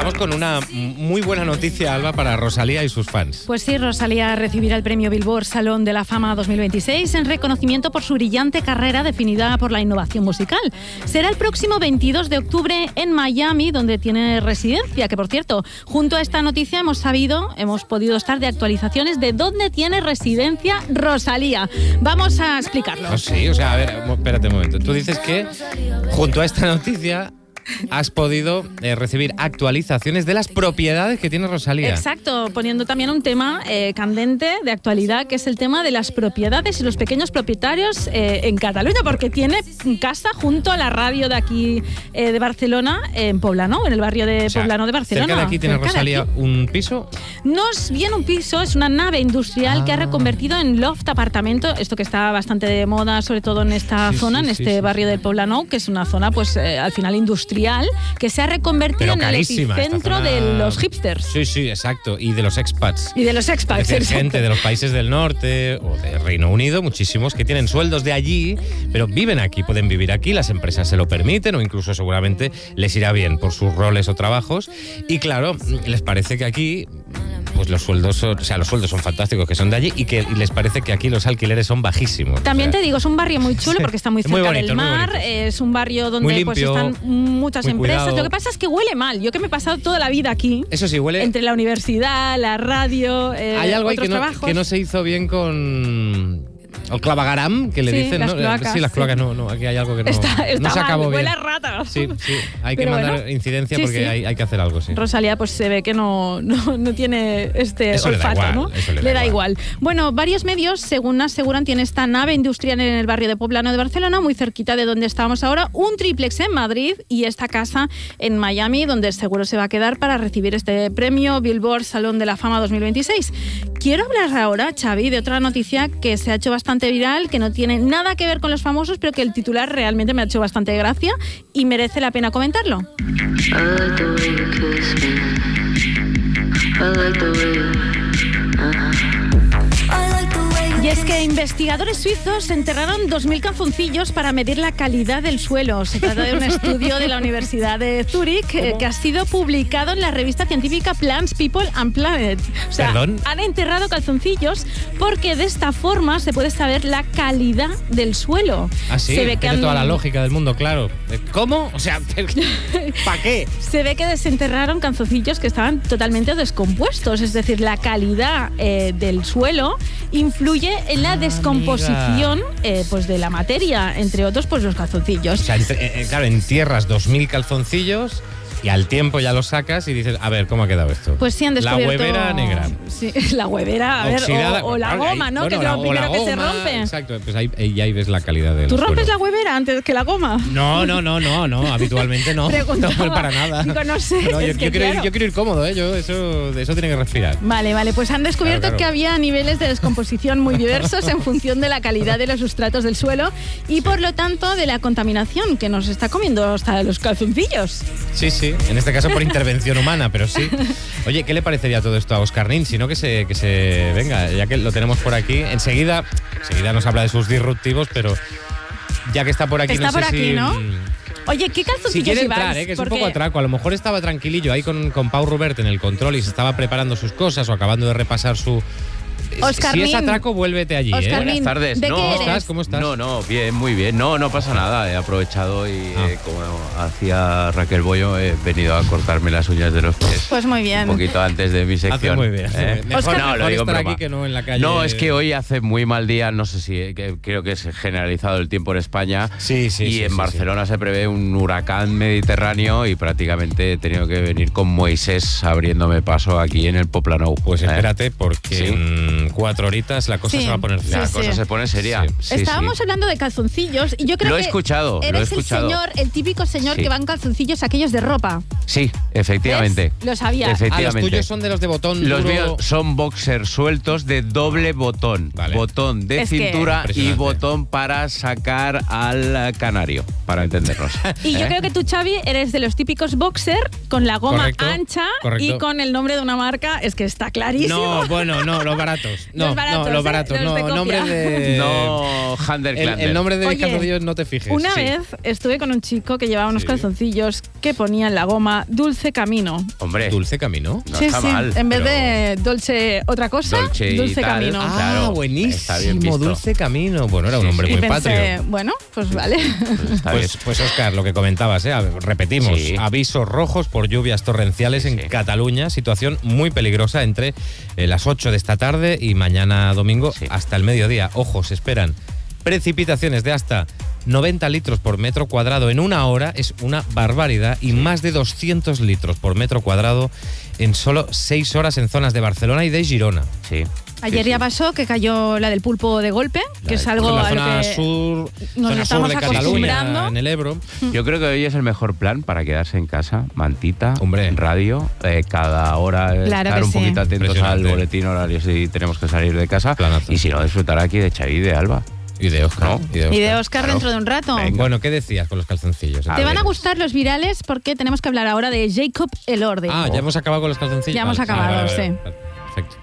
Vamos con una muy buena noticia, Alba, para Rosalía y sus fans. Pues sí, Rosalía recibirá el premio Billboard Salón de la Fama 2026 en reconocimiento por su brillante carrera definida por la innovación musical. Será el próximo 22 de octubre en Miami, donde tiene residencia, que por cierto, junto a esta noticia hemos podido estar de actualizaciones de dónde tiene residencia Rosalía. Vamos a explicarlo. Oh, sí, o sea, a ver, espérate un momento. Tú dices que junto a esta noticia has podido recibir actualizaciones de las propiedades que tiene Rosalía. Exacto, poniendo también un tema candente de actualidad, que es el tema de las propiedades y los pequeños propietarios en Cataluña, porque tiene casa junto a la radio de aquí de Barcelona, en Poblenou, en el barrio de Poblenou de Barcelona. ¿Cerca de aquí tiene Rosalía un piso? No es bien un piso, es una nave industrial que ha reconvertido en loft apartamento, esto que está bastante de moda, sobre todo en esta zona, en este barrio de Poblenou, que es una zona pues al final industrial, que se ha reconvertido en el epicentro de los hipsters. Sí, sí, exacto. Y de los expats. Y de los expats, es decir, gente de los países del norte o de Reino Unido, muchísimos, que tienen sueldos de allí, pero viven aquí, pueden vivir aquí, las empresas se lo permiten o incluso seguramente les irá bien por sus roles o trabajos. Y claro, les parece que aquí pues los sueldos son fantásticos, que son de allí, y les parece que aquí los alquileres son bajísimos. También te digo, es un barrio muy chulo porque está muy cerca bonito, del mar, es un barrio donde limpio, pues están muchas empresas. Cuidado. Lo que pasa es que huele mal. Yo que me he pasado toda la vida aquí. Eso sí, huele. Entre la universidad, la radio, hay algo ahí que no se hizo bien con el clavegueram, que le dicen, las ¿no? Cloacas, sí, las cloacas, no, aquí hay algo que no, no se acabó bien. Huele a rata. Sí, hay que mandar incidencia porque hay que hacer algo, sí. Rosalía pues se ve que no tiene este eso olfato, le da igual, ¿no? Eso le da igual. Bueno, varios medios, según aseguran, tiene esta nave industrial en el barrio de Poblenou de Barcelona, muy cerquita de donde estábamos ahora, un triplex en Madrid y esta casa en Miami, donde seguro se va a quedar para recibir este premio Billboard Salón de la Fama 2026. Quiero hablar ahora, Xavi, de otra noticia que se ha hecho bastante viral, que no tiene nada que ver con los famosos, pero que el titular realmente me ha hecho bastante gracia y merece la pena comentarlo. Y es que investigadores suizos enterraron 2.000 calzoncillos para medir la calidad del suelo. Se trata de un estudio de la Universidad de Zúrich que ha sido publicado en la revista científica Plants, People and Planet. O sea, ¿Perdón? Han enterrado calzoncillos porque de esta forma se puede saber la calidad del suelo. Ah, sí, se ve que tiene toda la lógica del mundo, claro. ¿Cómo? O sea, ¿para qué? Se ve que desenterraron calzoncillos que estaban totalmente descompuestos. Es decir, la calidad del suelo influye en la descomposición pues de la materia, entre otros pues los calzoncillos. O sea, claro, entierras 2.000 calzoncillos y al tiempo ya los sacas y dices, a ver, ¿cómo ha quedado esto? Pues sí han descubierto... La huevera negra. Sí, la huevera, a ver, o la goma, ¿no? Bueno, que es lo primero que se rompe. Exacto, pues ahí ves la calidad del ¿Tú rompes suelo. la huevera antes que la goma? No, habitualmente no. No, para nada. Digo, no sé. No, yo quiero ir cómodo, ¿eh? Eso tiene que respirar. Vale, pues han descubierto que había niveles de descomposición muy diversos en función de la calidad de los sustratos del suelo y por lo tanto de la contaminación que nos está comiendo hasta los calzoncillos. Sí, en este caso por intervención humana, pero sí. Oye, ¿qué le parecería todo esto a Óscar Nin? Si no, que se venga, ya que lo tenemos por aquí. Enseguida nos habla de sus disruptivos, pero ya que está por aquí, está no sé por aquí, si... ¿no? Oye, ¿qué calzoncillos si quiere lleváis? entrar, que es un poco atraco. A lo mejor estaba tranquilillo ahí con Pau Rubert en el control y se estaba preparando sus cosas o acabando de repasar su... Óscar si Nin. es atraco, vuélvete allí. Óscar Buenas tardes. ¿De qué eres? ¿Cómo estás? No, bien, muy bien. No pasa nada. He aprovechado y como hacía Raquel Bollo, he venido a cortarme las uñas de los pies. Pues muy bien. Un poquito antes de mi sección. Hace muy bien. Mejor lo digo estar aquí que no en la calle. No, es que hoy hace muy mal día. No sé si creo que es generalizado el tiempo en España. Y en Barcelona se prevé un huracán mediterráneo y prácticamente he tenido que venir con Moisés abriéndome paso aquí en el Poblenou. Pues espérate, porque en 4 horitas la cosa se va a poner seria. La cosa se pone seria. Estábamos hablando de calzoncillos y yo creo lo he que escuchado, eres el típico señor que va en calzoncillos aquellos de ropa. Sí, efectivamente. ¿Ves? Lo sabía. Efectivamente. Los tuyos son de los de botón Los duro. míos son boxers sueltos de doble botón. Vale. Botón de cintura y botón para sacar al canario, para entendernos. Y yo creo que tú, Xavi, eres de los típicos boxer con la goma ancha y con el nombre de una marca. Es que está clarísimo. No, los baratos. Los baratos, nombre de... No, Hander Klander. El nombre de Oye, calzoncillos no te fijes. Una vez estuve con un chico que llevaba unos calzoncillos que ponían la goma llama Dulce Camino. Hombre, ¿Dulce Camino? No está mal. En vez de Dolce otra cosa, Dulce Camino. Ah, buenísimo, Dulce Camino. Bueno, era un hombre muy patrio. Bueno, pues vale. Pues Óscar, lo que comentabas, repetimos, avisos rojos por lluvias torrenciales en Cataluña, situación muy peligrosa entre las 8 de esta tarde y mañana domingo hasta el mediodía. Ojo, se esperan precipitaciones de hasta 90 litros por metro cuadrado en una hora, es una barbaridad, y más de 200 litros por metro cuadrado en solo 6 horas en zonas de Barcelona y de Girona. Sí. Ayer ya pasó que cayó la del pulpo de golpe, que es algo a lo que nos estamos acostumbrando. En el Ebro. Yo creo que hoy es el mejor plan para quedarse en casa, mantita, radio, cada hora estar un poquito atentos al boletín horario si tenemos que salir de casa. Planazo. Y si no, disfrutar aquí de Xavi y de Alba. Y de Óscar. ¿No? Y de Óscar dentro de un rato. Venga. Bueno, ¿qué decías con los calzoncillos? Te van a gustar los virales porque tenemos que hablar ahora de Jacob Elordi. ¿Ya hemos acabado con los calzoncillos? Ya hemos acabado, sí. Perfecto.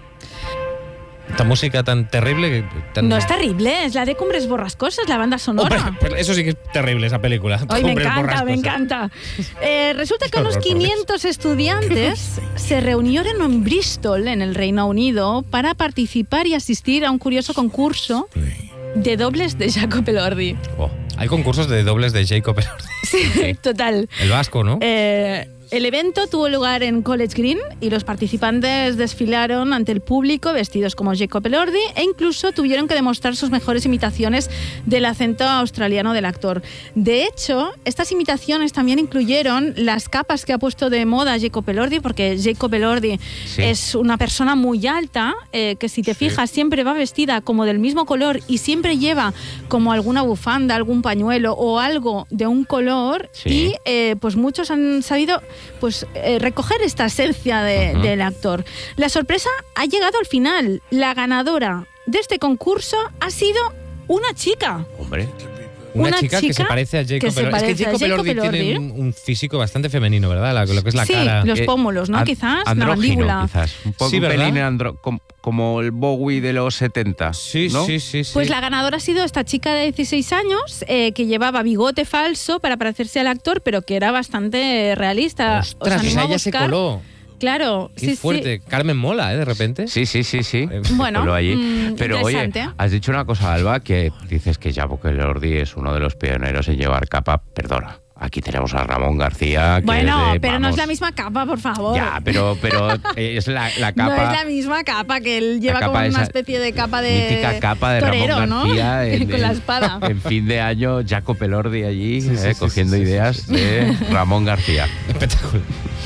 Esta música tan terrible... No es terrible, es la de Cumbres Borrascosas, la banda sonora. Pues eso sí que es terrible, esa película. Ay, me encanta. Resulta que unos 500 estudiantes se reunieron en Bristol, en el Reino Unido, para participar y asistir a un curioso concurso de dobles de Jacob Elordi. Hay concursos de dobles de Jacob Elordi. Sí, total. El vasco, ¿no? El evento tuvo lugar en College Green y los participantes desfilaron ante el público vestidos como Jacob Elordi e incluso tuvieron que demostrar sus mejores imitaciones del acento australiano del actor. De hecho, estas imitaciones también incluyeron las capas que ha puesto de moda Jacob Elordi, porque Jacob Elordi es una persona muy alta, que si te fijas siempre va vestida como del mismo color y siempre lleva como alguna bufanda, algún pañuelo o algo de un color y pues muchos han sabido recoger esta esencia del actor. La sorpresa ha llegado al final. La ganadora de este concurso ha sido una chica. Hombre. Una chica que se parece a Jacob Elordi. Es que Jacob Elordi tiene un físico bastante femenino, ¿verdad? Lo que es la cara. Sí, los pómulos, ¿no? Quizás, la mandíbula. Quizás. Un poco un pelín como el Bowie de los 70. Sí, ¿no? Sí. Pues la ganadora ha sido esta chica de 16 años que llevaba bigote falso para parecerse al actor, pero que era bastante realista. Ostras, ella se coló. Claro, Qué fuerte. Sí. Carmen mola, de repente. Sí. Bueno, allí. Pero oye, has dicho una cosa, Alba, que dices que Jacob Elordi es uno de los pioneros en llevar capa. Perdona. Aquí tenemos a Ramón García. Que pero no es la misma capa, por favor. Ya, pero es la capa. No es la misma capa, que él lleva como una especie de capa de. Mítica capa de torero, Ramón García. ¿no? Con la espada. En fin de año, Jacob Elordi allí, cogiendo ideas de Ramón García. Espectacular.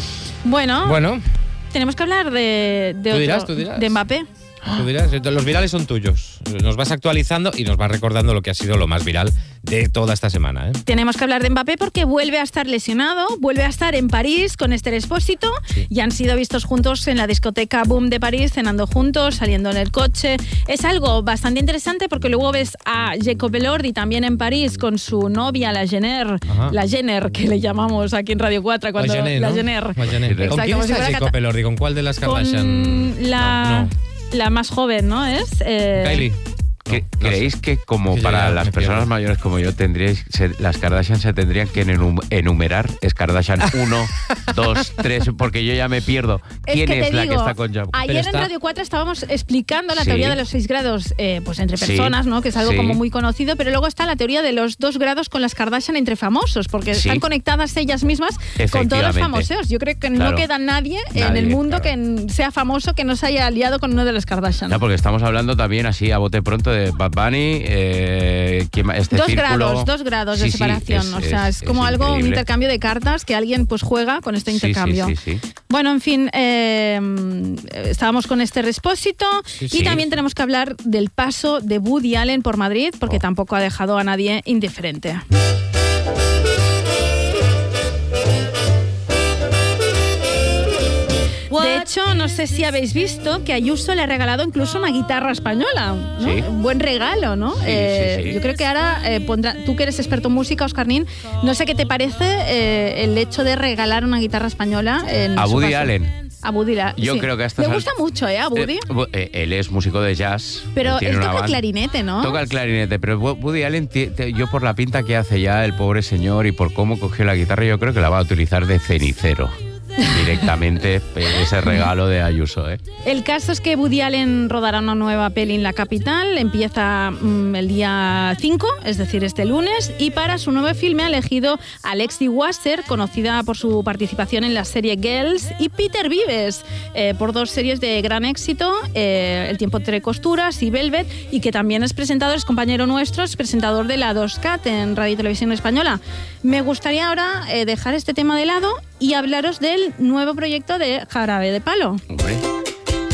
Bueno, tenemos que hablar de Mbappé. Tú dirás, los virales son tuyos. Nos vas actualizando y nos vas recordando lo que ha sido lo más viral de toda esta semana. Tenemos que hablar de Mbappé porque vuelve a estar lesionado, vuelve a estar en París con Esther Expósito y han sido vistos juntos en la discoteca Boom de París, cenando juntos, saliendo en el coche. Es algo bastante interesante porque luego ves a Jacob Elordi también en París con su novia, la Jenner, que le llamamos aquí en Radio 4 cuando la Jenner. ¿Con quién está Jacob Elordi? ¿Con cuál de las Kardashian? Con la más joven, ¿no? Es Kylie. ¿Creéis que como para las personas mayores como yo las Kardashian se tendrían que enumerar? Es Kardashian 1, 2, 3, porque yo ya me pierdo. ¿Quién es la que está con Jacob? Ayer en Radio 4 estábamos explicando la teoría de los 6 grados pues entre personas, ¿no? Que es algo como muy conocido, pero luego está la teoría de los 2 grados con las Kardashian entre famosos, porque están conectadas ellas mismas con todos los famosos. Yo creo que no queda nadie en el mundo que sea famoso que no se haya aliado con uno de las Kardashian. No, porque estamos hablando también así a bote pronto de Bad Bunny, este 2 grados de separación, es como algo, un intercambio de cartas que alguien pues juega con este intercambio. Sí. Bueno, en fin, estábamos con este Expósito y también tenemos que hablar del paso de Woody Allen por Madrid, porque tampoco ha dejado a nadie indiferente. De hecho, no sé si habéis visto que Ayuso le ha regalado incluso una guitarra española, ¿no? Un buen regalo, ¿no? Sí. Yo creo que ahora tú que eres experto en música, Óscarnín, no sé qué te parece el hecho de regalar una guitarra española a Woody Allen. A Woody Yo creo que a estas le gusta mucho, a Woody. Él es músico de jazz. Pero él toca el clarinete, ¿no? Toca el clarinete, pero Woody Allen, yo por la pinta que hace ya el pobre señor y por cómo cogió la guitarra, yo creo que la va a utilizar de cenicero. Directamente ese regalo de Ayuso, ¿eh? El caso es que Woody Allen rodará una nueva peli en la capital, empieza el día 5, es decir, este lunes, y para su nuevo filme ha elegido a Alexi Wasser, conocida por su participación en la serie Girls, y Peter Vives, por 2 series de gran éxito, El tiempo entre costuras y Velvet, y que también es presentador, es compañero nuestro, es presentador de la 2CAT en Radio y Televisión Española. Me gustaría ahora dejar este tema de lado y hablaros del nuevo proyecto de Jarabe de Palo. Hombre.